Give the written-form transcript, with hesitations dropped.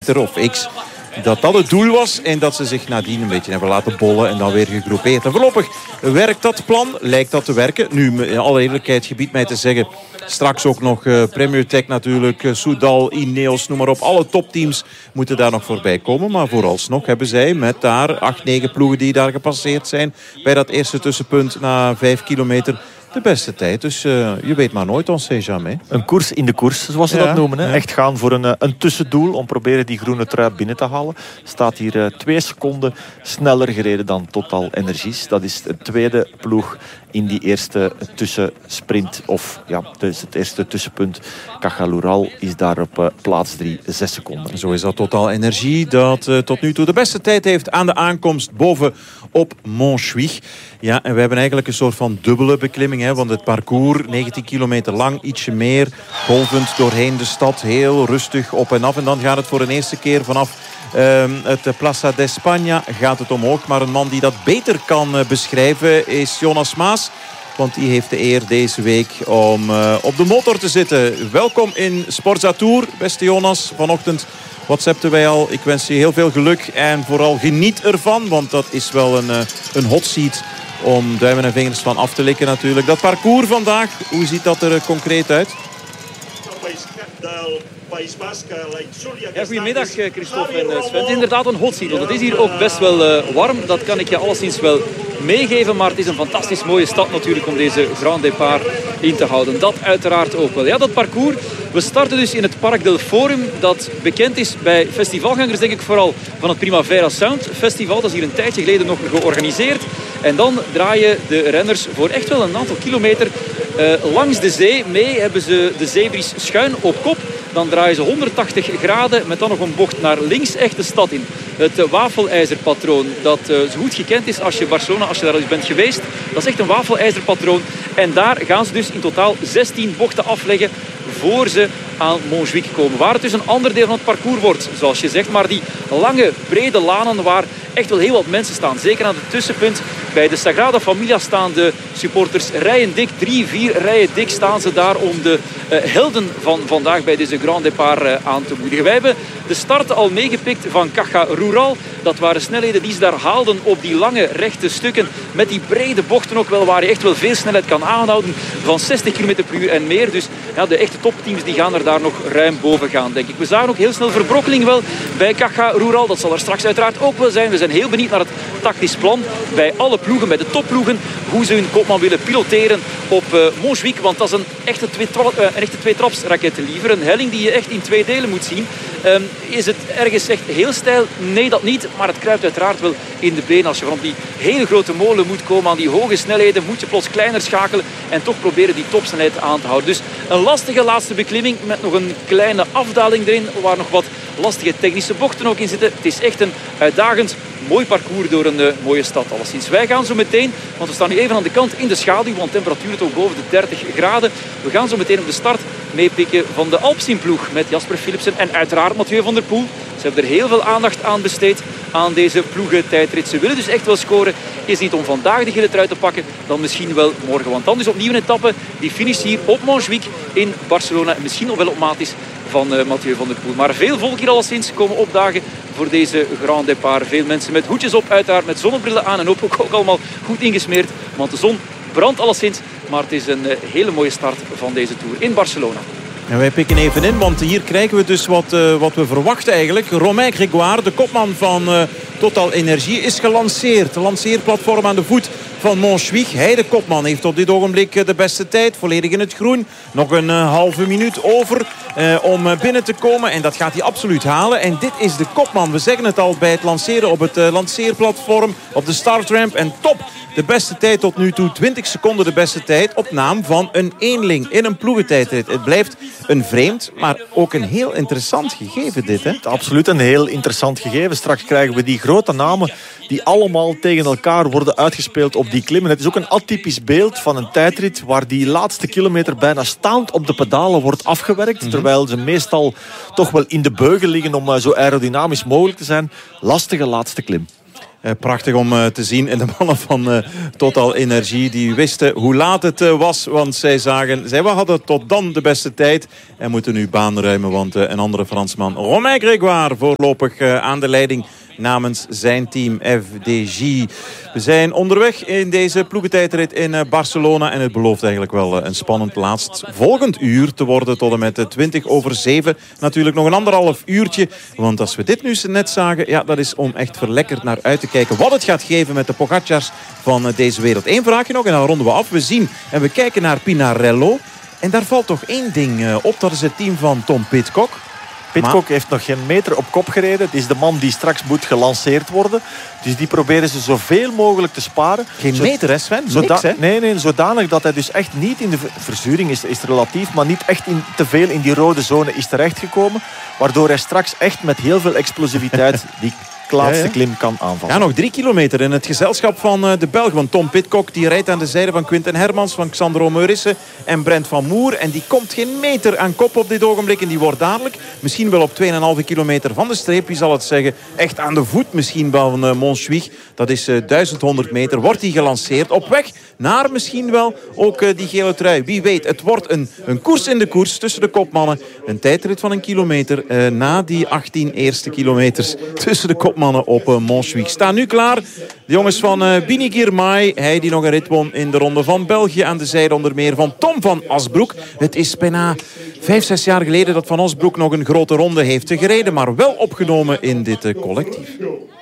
Twitter of X dat het doel was en dat ze zich nadien een beetje hebben laten bollen en dan weer gegroepeerd. En voorlopig werkt dat plan, lijkt dat te werken. Nu, in alle eerlijkheid, gebied mij te zeggen, straks ook nog Premier Tech natuurlijk, Soudal, Ineos, noem maar op. Alle topteams moeten daar nog voorbij komen. Maar vooralsnog hebben zij met daar 8, 9 ploegen die daar gepasseerd zijn bij dat eerste tussenpunt na 5 kilometer de beste tijd. Dus je weet maar nooit, on sait jamais. Een koers in de koers, zoals ze dat noemen. Hè? Ja. Echt gaan voor een tussendoel om proberen die groene trui binnen te halen. Staat hier 2 seconden sneller gereden dan Total Energies. Dat is de tweede ploeg in die eerste tussensprint. Of ja, dus het eerste tussenpunt. Caja Rural is daar op plaats 3, 6 seconden. Zo is dat Total Energie dat tot nu toe de beste tijd heeft aan de aankomst boven op Montjuïc. Ja, en we hebben eigenlijk een soort van dubbele beklimming. Hè, want het parcours, 19 kilometer lang, ietsje meer. Golvend doorheen de stad, heel rustig op en af. En dan gaat het voor een eerste keer vanaf het Plaza de España gaat het omhoog. Maar een man die dat beter kan beschrijven is Jonas Maas. Want die heeft de eer deze week om op de motor te zitten. Welkom in Sporza Tour, beste Jonas. Vanochtend WhatsAppten wij al. Ik wens je heel veel geluk en vooral geniet ervan. Want dat is wel een hot seat om duimen en vingers van af te likken natuurlijk. Dat parcours vandaag, hoe ziet dat er concreet uit? Ja, goedemiddag Christophe en Sven. Het is inderdaad een hot seat, want het is hier ook best wel warm. Dat kan ik je alleszins wel meegeven, maar het is een fantastisch mooie stad natuurlijk om deze Grand Départ in te houden. Dat uiteraard ook wel. Ja, dat parcours. We starten dus in het Parc del Forum, dat bekend is bij festivalgangers, denk ik vooral van het Primavera Sound Festival. Dat is hier een tijdje geleden nog georganiseerd. En dan draaien de renners voor echt wel een aantal kilometer langs de zee mee. Hebben ze de zeebries schuin op kop. Dan draaien ze 180 graden met dan nog een bocht naar links echt de stad in. Het wafelijzerpatroon dat zo goed gekend is als je Barcelona, als je daar eens bent geweest. Dat is echt een wafelijzerpatroon. En daar gaan ze dus in totaal 16 bochten afleggen voor ze aan Montjuïc komen. Waar het dus een ander deel van het parcours wordt, zoals je zegt. Maar die lange, brede lanen waar echt wel heel wat mensen staan. Zeker aan het tussenpunt. Bij de Sagrada Familia staan de supporters rijen dik. 3, 4 rijen dik staan ze daar om de helden van vandaag bij deze Grand Départ aan te moedigen. Wij hebben de start al meegepikt van Caja Rural. Dat waren snelheden die ze daar haalden op die lange rechte stukken. Met die brede bochten ook wel, waar je echt wel veel snelheid kan aanhouden. Van 60 km per uur en meer. Dus ja, de echte topteams die gaan er daar nog ruim boven gaan, denk ik. We zagen ook heel snel verbrokkeling wel bij Caja Rural. Dat zal er straks uiteraard ook wel zijn. We zijn heel benieuwd naar het tactisch plan bij alle ploegen, bij de topploegen. Hoe ze hun kopman willen piloteren op Montjuïc. Want dat is een echte tweetrapsraket liever. Een helling die je echt in 2 delen moet zien. Is het ergens echt heel steil? Nee, dat niet. Maar het kruipt uiteraard wel in de benen. Als je van op die hele grote molen moet komen aan die hoge snelheden, moet je plots kleiner schakelen en toch proberen die topsnelheid aan te houden. Dus een lastige laatste beklimming met nog een kleine afdaling erin, waar nog wat lastige technische bochten ook in zitten. Het is echt een uitdagend mooi parcours door een mooie stad alleszins. Wij gaan zo meteen, want we staan nu even aan de kant in de schaduw, want temperatuur toch boven de 30 graden. We gaan zo meteen op de start meepikken van de Alpecin-ploeg met Jasper Philipsen en uiteraard Mathieu van der Poel. Ze hebben er heel veel aandacht aan besteed aan deze ploegentijdrit. Ze willen dus echt wel scoren. Is niet om vandaag de gele trui te pakken, dan misschien wel morgen. Want dan is opnieuw een etappe die finish hier op Montjuïc in Barcelona. En misschien nog wel op maat is van Mathieu van der Poel. Maar veel volk hier alleszins komen opdagen voor deze Grand Départ. Veel mensen met hoedjes op, uiteraard met zonnebrillen aan en ook allemaal goed ingesmeerd. Want de zon brandt alleszins. Maar het is een hele mooie start van deze Tour in Barcelona. En wij pikken even in, want hier krijgen we dus wat we verwachten eigenlijk. Romain Grégoire, de kopman van Total Energie, is gelanceerd. De lanceerplatform aan de voet van Montjuïc. Hij, de kopman, heeft op dit ogenblik de beste tijd. Volledig in het groen. Nog een halve minuut over om binnen te komen. En dat gaat hij absoluut halen. En dit is de kopman. We zeggen het al bij het lanceren op het lanceerplatform. Op de startramp. En top! De beste tijd tot nu toe, 20 seconden de beste tijd op naam van een eenling in een ploegentijdrit. Het blijft een vreemd, maar ook een heel interessant gegeven dit, hè? Absoluut een heel interessant gegeven. Straks krijgen we die grote namen die allemaal tegen elkaar worden uitgespeeld op die klimmen. Het is ook een atypisch beeld van een tijdrit waar die laatste kilometer bijna staand op de pedalen wordt afgewerkt. Terwijl ze meestal toch wel in de beugel liggen om zo aerodynamisch mogelijk te zijn. Lastige laatste klim. Prachtig om te zien. En de mannen van Total Energie die wisten hoe laat het was. Want zij hadden tot dan de beste tijd. En moeten nu baan ruimen. Want een andere Fransman, Romain Grégoire, voorlopig aan de leiding namens zijn team FDJ. We zijn onderweg in deze ploegentijdrit in Barcelona. En het belooft eigenlijk wel een spannend laatstvolgend uur te worden. Tot en met 7:20. Natuurlijk nog een anderhalf uurtje. Want als we dit nu net zagen, ja, dat is om echt verlekkerd naar uit te kijken. Wat het gaat geven met de Pogacars van deze wereld. Eén vraagje nog en dan ronden we af. We zien en we kijken naar Pinarello. En daar valt toch één ding op. Dat is het team van Tom Pidcock. Pidcock heeft nog geen meter op kop gereden. Het is de man die straks moet gelanceerd worden. Dus die proberen ze zoveel mogelijk te sparen. Geen meter, hè Sven? Niks, hè? Nee, zodanig dat hij dus echt niet in de verzuring is relatief, maar niet echt te veel in die rode zone is terechtgekomen. Waardoor hij straks echt met heel veel explosiviteit die laatste klim kan aanvallen. Ja, nog 3 kilometer in het gezelschap van de Belg. Want Tom Pidcock die rijdt aan de zijde van Quinten Hermans, van Xandro Meurissen en Brent van Moer. En die komt geen meter aan kop op dit ogenblik. En die wordt dadelijk, misschien wel op 2,5 kilometer van de streep, wie zal het zeggen, echt aan de voet misschien van Montjuïc. Dat is 1100 meter. Wordt hij gelanceerd op weg naar misschien wel ook die gele trui. Wie weet, het wordt een koers in de koers tussen de kopmannen. Een tijdrit van 1 kilometer na die 18 eerste kilometers tussen de kopmannen op Montjuïc. Staan nu klaar. De jongens van Bini Girmay. Hij die nog een rit won in de ronde van België. Aan de zijde onder meer van Tom van Asbroek. Het is bijna 5-6 jaar geleden dat Van Asbroek nog een grote ronde heeft gereden. Maar wel opgenomen in dit collectief.